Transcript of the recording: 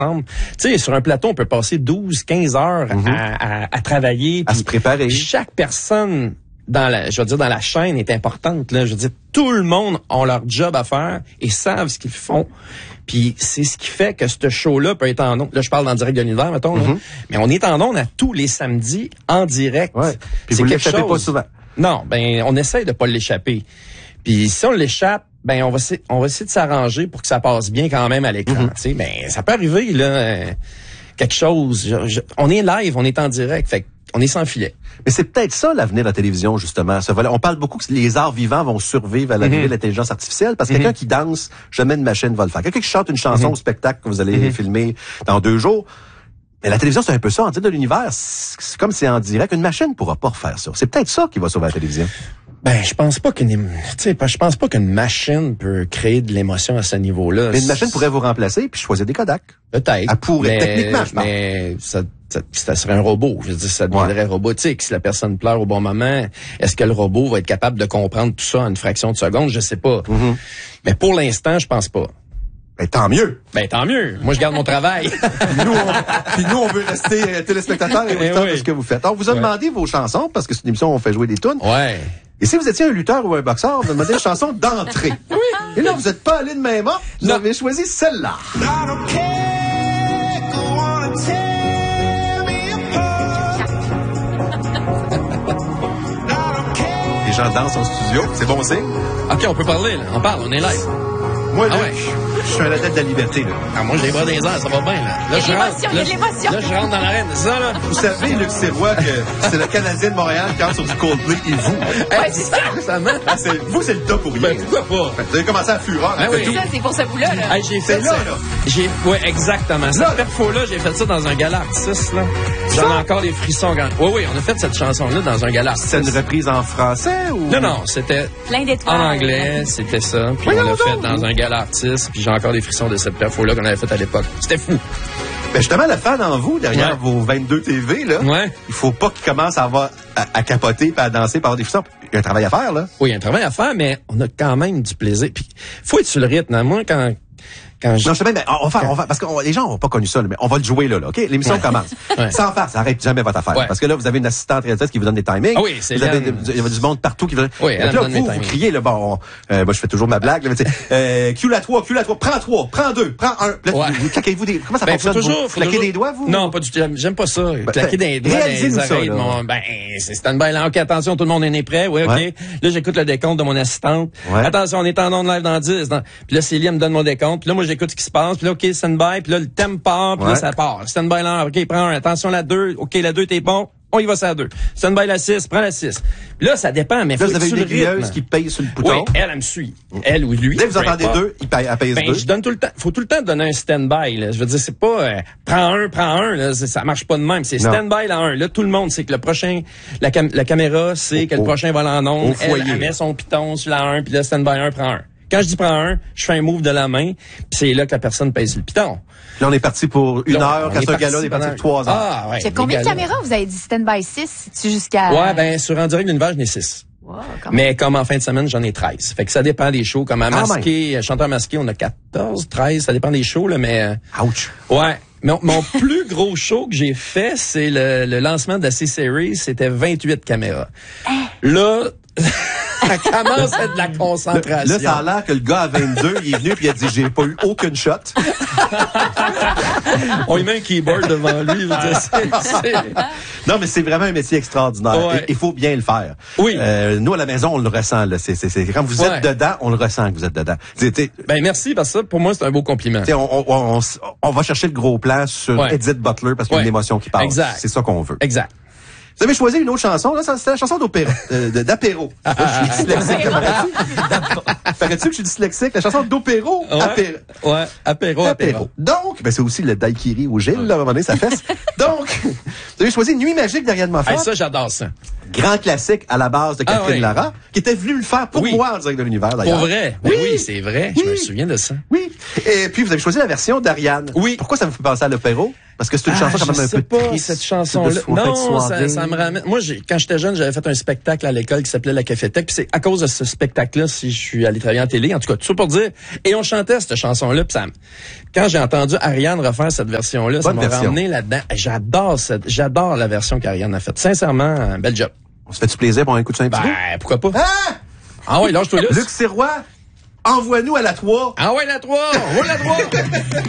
Tu sais, sur un plateau, on peut passer 12, 15 heures à travailler. À se préparer. Chaque personne dans la chaîne est importante, là. Je veux dire, tout le monde a leur job à faire et savent ce qu'ils font. Puis c'est ce qui fait que ce show-là peut être en ondes. Là, je parle en direct de l'univers, mettons, là. Mais on est en ondes à tous les samedis en direct. Ouais. Puis vous l'échappez pas souvent. Non, on essaye de pas l'échapper. Puis si on l'échappe, on va essayer de s'arranger pour que ça passe bien quand même à l'écran. Tu sais, ça peut arriver, là, quelque chose. On est live, on est en direct, fait on est sans filet. Mais c'est peut-être ça l'avenir de la télévision, justement. On parle beaucoup que les arts vivants vont survivre à l'arrivée de l'intelligence artificielle, parce que quelqu'un qui danse, jamais une machine va le faire. Quelqu'un qui chante une chanson au spectacle que vous allez filmer dans 2 jours. Mais la télévision, c'est un peu ça. En direct de l'univers, c'est comme c'est en direct. Une machine ne pourra pas refaire ça. C'est peut-être ça qui va sauver la télévision. Je pense pas qu'une machine peut créer de l'émotion à ce niveau-là. Mais une machine pourrait vous remplacer puis choisir des Kodak. Peut-être. Elle pourrait, techniquement, je pense. Mais ça serait un robot. Je veux dire, ça deviendrait robotique. Si la personne pleure au bon moment, est-ce que le robot va être capable de comprendre tout ça en une fraction de seconde? Je sais pas. Mais pour l'instant, je pense pas. Ben, tant mieux. Tant mieux. Moi, je garde mon travail. Puis nous, on veut rester téléspectateurs et auditeurs de ce que vous faites. Alors, on vous a demandé vos chansons, parce que c'est une émission où on fait jouer des tunes. Ouais. Et si vous étiez un lutteur ou un boxeur, on vous a demandé une chanson d'entrée. Oui. Et là, vous n'êtes pas allé de même ordre. Vous avez choisi celle-là. Les gens dansent en studio. C'est bon signe? OK, on peut parler, là. On parle, on est live. Moi, là, je suis un adepte de la liberté, là. Moi, j'ai les bras des airs, ça va bien, là. Là, il y a de l'émotion. Là, je rentre dans l'arène, c'est ça, là? Vous savez, Luc Sirois, que c'est le Canadien de Montréal qui entre sur du Coldplay et vous. Ouais, c'est ça. Vous, c'est le top pour rien. Pourquoi pas? Vous avez commencé à fureur. C'est ça, c'est pour ce bout-là, là. J'ai fait ça. Oui, exactement. Cette perfo-là, j'ai fait ça dans un gala artiste, là. J'en ai encore des frissons. Oui, on a fait cette chanson-là dans un gala artiste. C'est une reprise en français ou? Non, c'était plein d'étoiles. En anglais, c'était ça. Puis on l'a fait dans un gala artiste. Puis j'ai encore des frissons de cette perfo-là qu'on avait faite à l'époque. C'était fou. Ben justement, le fan en vous, derrière vos 22 TV, là, il faut pas qu'il commence à capoter et à danser par des frissons. Il y a un travail à faire, là. Oui, il y a un travail à faire, mais on a quand même du plaisir. Puis faut être sur le rythme. Hein. Moi, quand Non, je sais bien, mais on va parce que les gens n'ont pas connu ça, là, mais on va le jouer là, OK? L'émission commence. Sans faire, ça arrête jamais votre affaire. Parce que là, vous avez une assistante réalisatrice qui vous donne des timings. Ah oui, c'est il y a du monde partout qui veut. Oui, là, vous criez, là, moi, je fais toujours ma blague, là, mais cue la 3, prends 3, prends 2, prends 1. Là, vous claquez-vous des, comment ça fonctionne? Vous claquez des doigts, vous? Non, pas du tout. J'aime pas ça. Claquer des doigts dans les oreilles. C'est stand-by, là. OK, attention, tout le monde est prêt. Oui, OK. Là, j'écoute le décompte de mon assistante. Attention, on est en onde live dans 10. Puis là, Célie me donne mon décompte. Puis là, moi, j'écoute ce qui se passe. Puis là, OK, stand-by. Puis là, le thème part. Puis là, ça part. Stand-by là. OK, prends 1. Attention, la 2. OK, la 2, t'es bon. On y va sur la 2. Stand-by la 6. Prends la 6. Puis là, ça dépend. Mais là, vous avez une aiguilleuse qui paye sur le bouton. Oui, elle me suit. Elle ou lui. Dès que vous entendez 2, elle paye 2. Je donne tout le temps. Faut tout le temps donner un stand-by, là. Je veux dire, c'est pas, prends un, là. Ça marche pas de même. C'est stand-by la 1. Là, tout le monde sait que le prochain, la caméra sait que le prochain va en onde. Elle met son piton sur la 1. Puis là, stand-by 1, prends 1. Quand je dis prends 1, je fais un move de la main, puis c'est là que la personne pèse sur le piton. Là, on est parti pour 1 heure, quand c'est un gala, on est parti pour 3 heures. Ah, ouais. C'est combien de caméras vous avez dit stand-by 6? C'est jusqu'à... Ouais, sur En direct de l'univers, j'en ai 6. Wow, mais comme en fin de semaine, j'en ai 13. Fait que ça dépend des shows. Comme à Masqué, chanteur masqué, on a 14, 13, ça dépend des shows, là, mais... Ouch! Ouais. Mon plus gros show que j'ai fait, c'est le lancement de la C-Series, c'était 28 caméras. Là... Ça commence à être de la concentration. Là, ça a l'air que le gars à 22, il est venu puis il a dit, j'ai pas eu aucune shot. On lui met un keyboard devant lui. Non, mais c'est vraiment un métier extraordinaire. Ouais. Il faut bien le faire. Oui. Nous, à la maison, on le ressent. Là. C'est quand vous êtes dedans, on le ressent que vous êtes dedans. Merci, parce que ça, pour moi, c'est un beau compliment. On va chercher le gros plan sur Edith Butler parce qu'il y a une émotion qui passe. Exact. C'est ça qu'on veut. Exact. Vous avez choisi une autre chanson, là, c'est la chanson d'opéra, d'apéro. Je suis dyslexique, paraît-tu que je suis dyslexique? La chanson d'opéro, apéro. Donc, c'est aussi le daiquiri au Gilles, là, à un moment donné, ça fesse. Donc, vous avez choisi Nuit magique d'Ariane Moffat. Ça, j'adore ça. Grand classique à la base de Catherine Lara, qui était venue le faire pour moi en direct de l'univers, d'ailleurs. Pour vrai? Ben oui, c'est vrai. Je me souviens de ça. Oui. Et puis, vous avez choisi la version d'Ariane. Oui. Pourquoi ça vous fait penser à l'opéro? Parce que c'est une chanson quand même un peu triste. Cette chanson-là. Non, ça me ramène. Moi, quand j'étais jeune, j'avais fait un spectacle à l'école qui s'appelait La Cafétèque. Puis c'est à cause de ce spectacle-là si je suis allé travailler en télé. En tout cas, tout ça pour dire. Et on chantait cette chanson-là. Puis quand j'ai entendu Ariane refaire cette version-là, ça m'a ramené là-dedans. J'adore la version qu'Ariane a faite. Sincèrement, un bel job. On se fait du plaisir pour un coup de 5 minutes? Pourquoi pas? Ah! Ah oui, lâche-toi là. Luc Sirois, envoie-nous à la 3. Ah ouais, la 3! On roule la 3!